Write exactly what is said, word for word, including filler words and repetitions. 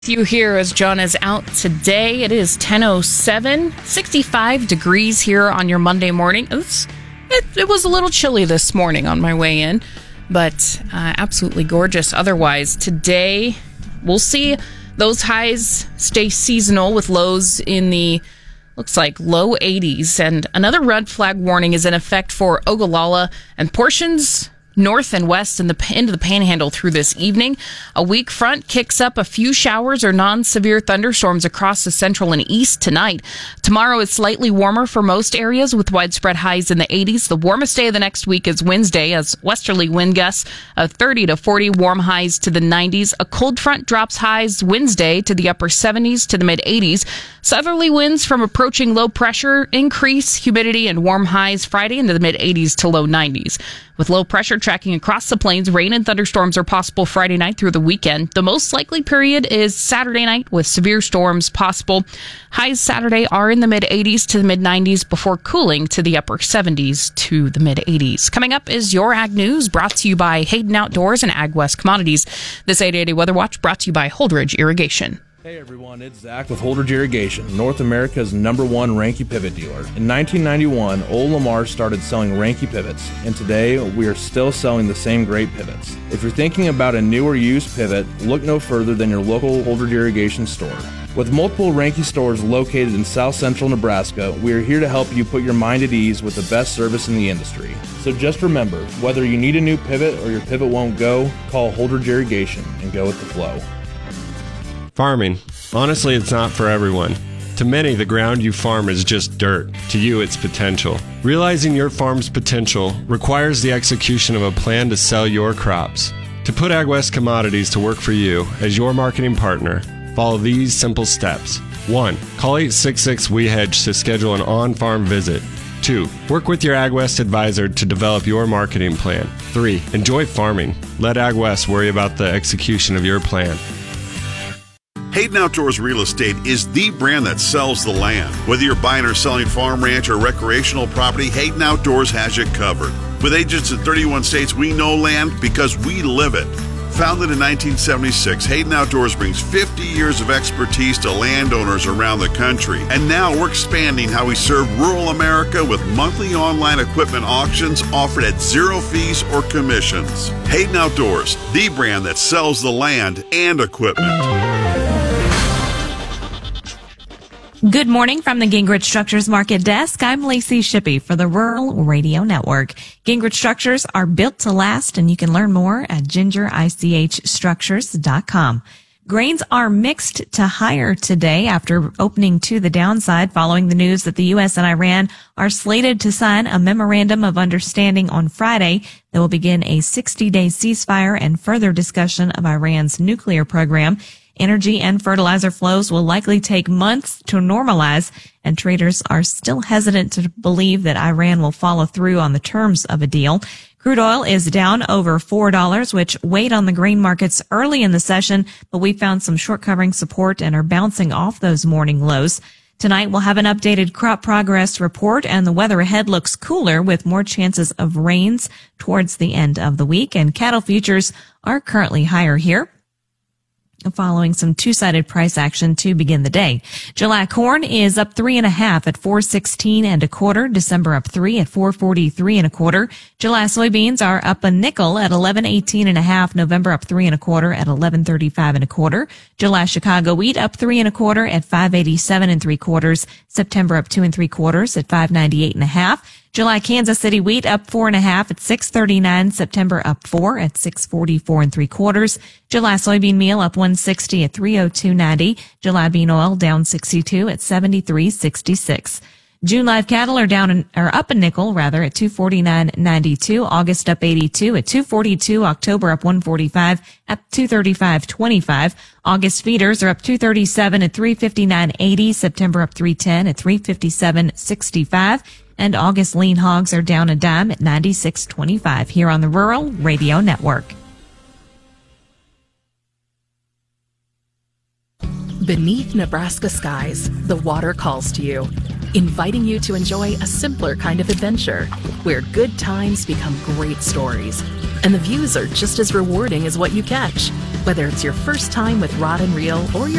You here as John is out today. It is ten oh seven, sixty-five degrees here on your Monday morning. It's, it, it was a little chilly this morning on my way in, but uh, absolutely gorgeous otherwise. Today, we'll see those highs stay seasonal with lows in the, looks like, low eighties. And another red flag warning is in effect for Ogallala and portions north and west in the into the Panhandle through this evening. A weak front kicks up a few showers or non-severe thunderstorms across the central and east tonight. Tomorrow is slightly warmer for most areas with widespread highs in the eighties. The warmest day of the next week is Wednesday as westerly wind gusts of thirty to forty, warm highs to the nineties. A cold front drops highs Wednesday to the upper seventies to the mid eighties. Southerly winds from approaching low pressure increase humidity and warm highs Friday into the mid eighties to low nineties. With low pressure tracking across the plains, rain and thunderstorms are possible Friday night through the weekend. The most likely period is Saturday night with severe storms possible. Highs Saturday are in the mid eighties to the mid nineties before cooling to the upper seventies to the mid eighties. Coming up is your Ag News, brought to you by Hayden Outdoors and Ag West Commodities. This eight eighty Weather Watch brought to you by Holdridge Irrigation. Hey everyone, it's Zach with Holdridge Irrigation, North America's number one Ranke pivot dealer. In nineteen ninety-one, old Lamar started selling Ranke pivots, and today we are still selling the same great pivots. If you're thinking about a new or used pivot, look no further than your local Holdridge Irrigation store. With multiple Ranke stores located in south central Nebraska, we are here to help you put your mind at ease with the best service in the industry. So just remember, whether you need a new pivot or your pivot won't go, call Holdridge Irrigation and go with the flow. Farming. Honestly, it's not for everyone. To many, the ground you farm is just dirt. To you, it's potential. Realizing your farm's potential requires the execution of a plan to sell your crops. To put AgWest Commodities to work for you as your marketing partner, follow these simple steps. one. Call eight six six, W E hedge to schedule an on-farm visit. two. Work with your AgWest advisor to develop your marketing plan. three. Enjoy farming. Let AgWest worry about the execution of your plan. Hayden Outdoors Real Estate is the brand that sells the land. Whether you're buying or selling farm, ranch, or recreational property, Hayden Outdoors has you covered. With agents in thirty-one states, we know land because we live it. Founded in nineteen seventy-six, Hayden Outdoors brings fifty years of expertise to landowners around the country. And now we're expanding how we serve rural America with monthly online equipment auctions offered at zero fees or commissions. Hayden Outdoors, the brand that sells the land and equipment. Good morning from the Gingrich Structures Market Desk. I'm Lacey Shippey for the Rural Radio Network. Gingrich Structures are built to last, and you can learn more at ginger ich structures dot com. Grains are mixed to higher today after opening to the downside following the news that the U S and Iran are slated to sign a memorandum of understanding on Friday that will begin a sixty-day ceasefire and further discussion of Iran's nuclear program. Energy and fertilizer flows will likely take months to normalize, and traders are still hesitant to believe that Iran will follow through on the terms of a deal. Crude oil is down over four dollars, which weighed on the grain markets early in the session, but we found some short covering support and are bouncing off those morning lows. Tonight, we'll have an updated crop progress report, and the weather ahead looks cooler with more chances of rains towards the end of the week, and cattle futures are currently higher here, following some two-sided price action to begin the day. July corn is up three and a half at four sixteen and a quarter. December up three at four forty-three and a quarter. July soybeans are up a nickel at eleven eighteen and a half. November up three and a quarter at eleven thirty-five and a quarter. July Chicago wheat up three and a quarter at five eighty-seven and three quarters. September up two and three quarters at five ninety-eight and a half. July Kansas City wheat up four and a half at six thirty-nine. September up four at six forty-four and three quarters. July soybean meal up one sixty at three oh two ninety. July bean oil down sixty-two at seventy-three sixty-six. June live cattle are down in, or up a nickel rather at two forty-nine ninety-two. August up eighty-two at two forty-two. October up one forty-five at two thirty-five twenty-five. August feeders are up two thirty-seven at three fifty-nine eighty. September up three ten at three fifty-seven sixty-five. And August lean hogs are down a dime at ninety-six twenty-five here on the Rural Radio Network. Beneath Nebraska skies, the water calls to you, inviting you to enjoy a simpler kind of adventure where good times become great stories and the views are just as rewarding as what you catch. Whether it's your first time with rod and reel or your